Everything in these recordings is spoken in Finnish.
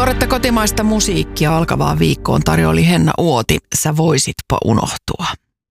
Tuoretta kotimaista musiikkia alkavaan viikkoon tarjoili Henna Uoti. Sä voisitpa unohtua.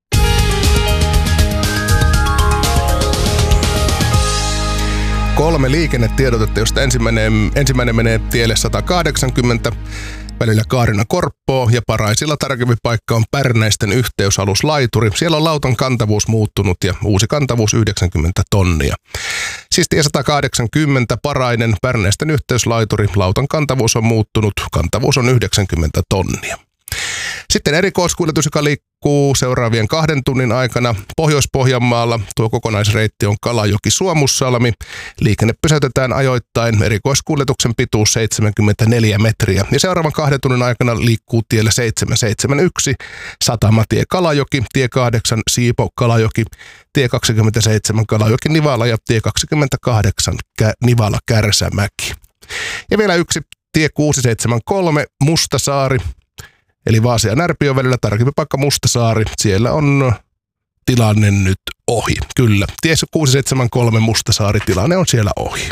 Kolme liikennetiedotetta, josta ensimmäinen menee tielle 180 välillä Kaarina-Korppoo ja Paraisilla tarkempi paikka on Pärnäisten yhteysaluslaituri. Siellä on lautan kantavuus muuttunut ja uusi kantavuus 90 tonnia. Siis tie 180 Parainen Pärnäisten yhteyslaituri, lautan kantavuus on muuttunut, kantavuus on 90 tonnia. Sitten erikoiskuljetus, joka liikkuu seuraavien 2 tunnin aikana Pohjois-Pohjanmaalla. Tuo kokonaisreitti on Kalajoki-Suomussalmi. Liikenne pysäytetään ajoittain. Erikoiskuljetuksen pituus 74 metriä. Ja seuraavan 2 tunnin aikana liikkuu tiellä 771 Satamatie Kalajoki, tie 8 Siipo Kalajoki, tie 27 Kalajoki Nivala ja tie 28 Nivala Kärsämäki. Ja vielä yksi tie 673 Mustasaari. Eli Vaasa ja Närpiön välillä tarkempi paikka Mustasaari. Siellä on tilanne nyt ohi. Kyllä, tie 673 Mustasaari, tilanne on siellä ohi.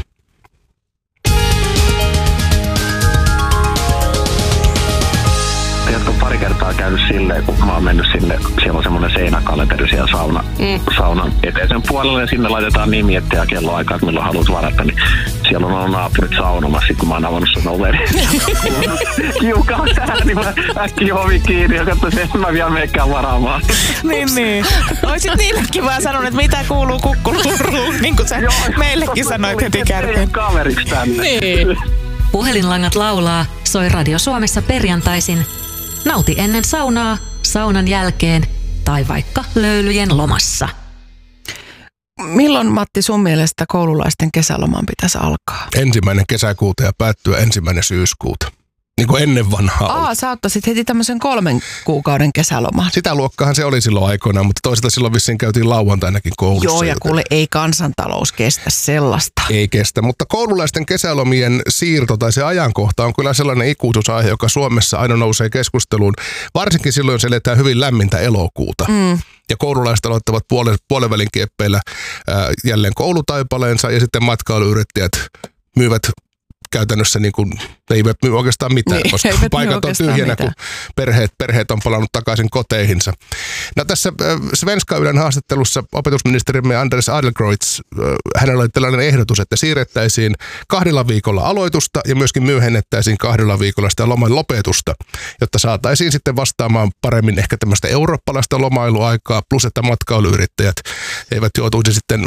Tiedätkö, pari kertaa käynyt silleen, kun mä oon mennyt sinne, siellä on semmoinen seinäkalenteri siellä saunan eteisen puolella ja sinne laitetaan nimi, ja kelloaikaa, että milloin haluat varata, niin siellä on ollut naapurit saunomassa, kun mä oon avannut sen overi. Kiukaa täällä, niin mä äkkiä ovi kiinni ja katsoin, että mä vielä meikään varaamaan. Niin. Oisit niillekin vaan sanonut, että mitä kuuluu kukkulurruun, niin kuin sä meillekin sanoit heti kärkeen. Kaveriksi tänne. Niin. Puhelinlangat laulaa, soi Radio Suomessa perjantaisin. Nauti ennen saunaa, saunan jälkeen tai vaikka löylyjen lomassa. Milloin, Matti, sun mielestä koululaisten kesäloman pitäisi alkaa? 1. kesäkuuta ja päättyä 1. syyskuuta. Niin kuin ennen vanhaa. Sä ottaisit heti tämmöisen 3 kuukauden kesäloman. Sitä luokkahan se oli silloin aikoinaan, mutta toisaalta silloin vissiin käytiin lauantainakin koulussa. Joo, ja kuule, ei kansantalous kestä sellaista. Ei kestä, mutta koululaisten kesälomien siirto tai se ajankohta on kyllä sellainen ikuisuusaihe, joka Suomessa aina nousee keskusteluun. Varsinkin silloin, jos eletään hyvin lämmintä elokuuta. Ja koululaiset aloittavat puolenvälin kieppeillä jälleen koulutaipaleensa ja sitten matkailuyrittäjät myyvät käytännössä niin kuin, eivät myy oikeastaan mitään, niin, koska paikat on tyhjänä, kun perheet on palannut takaisin koteihinsa. No tässä Svenska Ylen haastattelussa opetusministerimme Anders Adlercreutz, hänellä oli tällainen ehdotus, että siirrettäisiin 2 viikolla aloitusta ja myöskin myöhennettäisiin 2 viikolla sitä loman lopetusta, jotta saataisiin sitten vastaamaan paremmin ehkä tämmöistä eurooppalaista lomailuaikaa, plus että matkailuyrittäjät eivät joutuisi sitten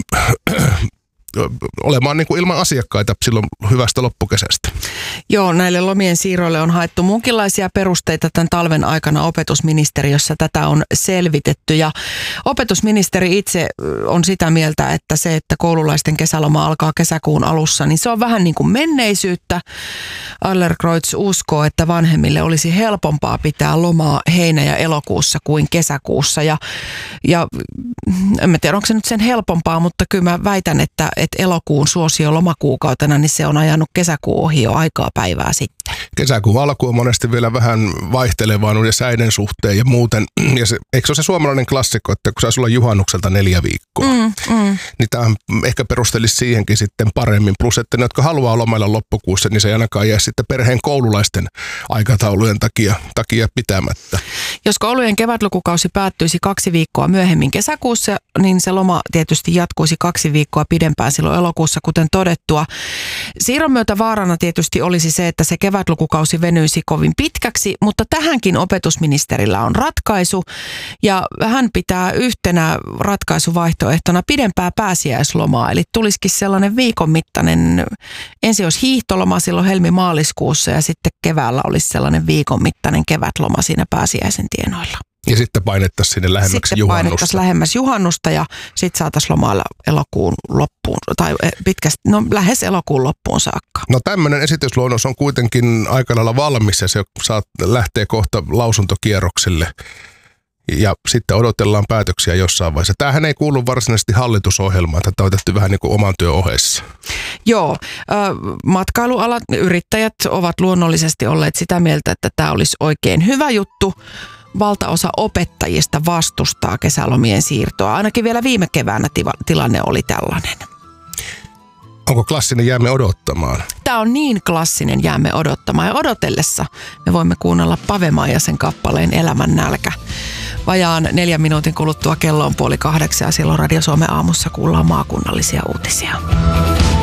olemaan niin kuin ilman asiakkaita silloin hyvästä loppukesästä. Joo, näille lomien siirroille on haettu muunkinlaisia perusteita tämän talven aikana opetusministeriössä. Tätä on selvitetty ja opetusministeri itse on sitä mieltä, että se, että koululaisten kesäloma alkaa kesäkuun alussa, niin se on vähän niin kuin menneisyyttä. Adlercreutz uskoo, että vanhemmille olisi helpompaa pitää lomaa heinä- ja elokuussa kuin kesäkuussa. Ja en tiedä, onko se nyt sen helpompaa, mutta kyllä mä väitän, että elokuun suosio lomakuukautena, niin se on ajanut kesäkuun ohi jo aikaa päivää sitten. Kesäkuun alku on monesti vielä vähän vaihtelevaa noiden säiden suhteen ja muuten. Ja eikö se ole se suomalainen klassikko, että kun saisi olla juhannukselta 4 viikkoa, niin tämä ehkä perustelisi siihenkin sitten paremmin. Plus, että ne, jotka haluaa lomailla loppukuussa, niin se ei ainakaan jää sitten perheen koululaisten aikataulujen takia pitämättä. Jos koulujen kevätlukukausi päättyisi 2 viikkoa myöhemmin kesäkuussa, niin se loma tietysti jatkuisi 2 viikkoa pidempään silloin elokuussa, kuten todettua. Siirron myötä vaarana tietysti olisi se, että se kevätlukukausi venyisi kovin pitkäksi, mutta tähänkin opetusministerillä on ratkaisu ja hän pitää yhtenä ratkaisuvaihtoehtona pidempää pääsiäislomaa, eli tulisikin sellainen viikon mittainen, ensin olisi hiihtoloma silloin helmi-maaliskuussa ja sitten keväällä olisi sellainen viikon mittainen kevätloma siinä pääsiäisen tienoilla. Ja sitten painettaisiin sinne lähemmäksi juhannusta. Sitten painettaisiin lähemmäs juhannusta ja sitten saataisiin lomailla elokuun loppuun, tai lähes elokuun loppuun saakka. No tämmöinen esitysluonnos on kuitenkin aika lailla valmis ja se lähtee kohta lausuntokierrokselle. Ja sitten odotellaan päätöksiä jossain vaiheessa. Tämähän ei kuulu varsinaisesti hallitusohjelmaan. Tätä on tehty vähän niin kuin oman työn ohessa. Joo, matkailualat, yrittäjät ovat luonnollisesti olleet sitä mieltä, että tämä olisi oikein hyvä juttu. Valtaosa opettajista vastustaa kesälomien siirtoa. Ainakin vielä viime keväänä tilanne oli tällainen. Onko klassinen Jäämme odottamaan? Tämä on niin klassinen Jäämme odottamaan. Ja odotellessa me voimme kuunnella Pave Maijasen kappaleen Elämän nälkä. Vajaan 4 minuutin kuluttua kello on 7:30 ja silloin Radio Suomen aamussa kuullaan maakunnallisia uutisia.